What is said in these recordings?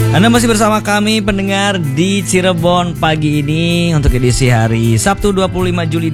Anda masih bersama kami pendengar di Cirebon pagi ini untuk edisi hari Sabtu 25 Juli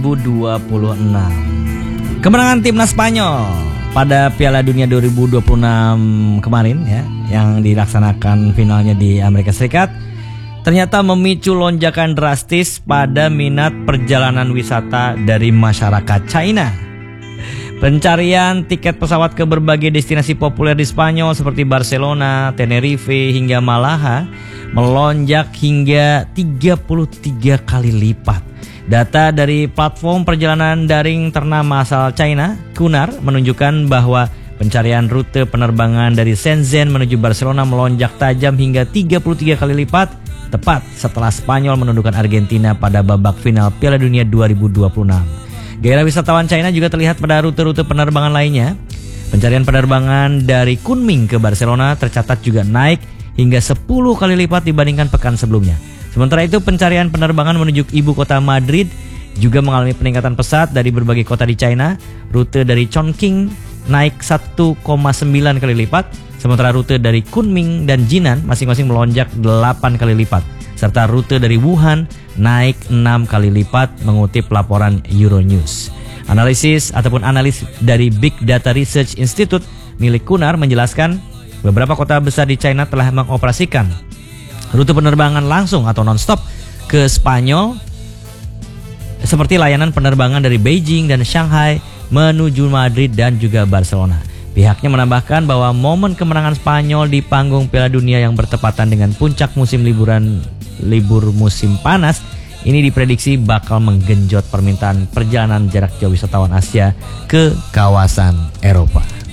2026. Kemenangan timnas Spanyol pada Piala Dunia 2026 kemarin ya, yang dilaksanakan finalnya di Amerika Serikat, ternyata memicu lonjakan drastis pada minat perjalanan wisata dari masyarakat China. Pencarian tiket pesawat ke berbagai destinasi populer di Spanyol seperti Barcelona, Tenerife hingga Malaga melonjak hingga 33 kali lipat. Data dari platform perjalanan daring ternama asal China, Qunar, menunjukkan bahwa pencarian rute penerbangan dari Shenzhen menuju Barcelona melonjak tajam hingga 33 kali lipat, tepat setelah Spanyol menundukkan Argentina pada babak final Piala Dunia 2026. Gairah wisatawan China juga terlihat pada rute-rute penerbangan lainnya. Pencarian penerbangan dari Kunming ke Barcelona tercatat juga naik hingga 10 kali lipat dibandingkan pekan sebelumnya. Sementara itu pencarian penerbangan menuju ibu kota Madrid juga mengalami peningkatan pesat dari berbagai kota di China. Rute dari Chongqing naik 1,9 kali lipat, sementara rute dari Kunming dan Jinan masing-masing melonjak 8 kali lipat. Serta rute dari Wuhan naik 6 kali lipat, mengutip laporan Euronews. Analis dari Big Data Research Institute milik Qunar menjelaskan beberapa kota besar di China telah mengoperasikan rute penerbangan langsung atau non-stop ke Spanyol, seperti layanan penerbangan dari Beijing dan Shanghai menuju Madrid dan juga Barcelona. Pihaknya menambahkan bahwa momen kemenangan Spanyol di panggung Piala Dunia yang bertepatan dengan puncak libur musim panas ini diprediksi bakal menggenjot permintaan perjalanan jarak jauh wisatawan Asia ke kawasan Eropa.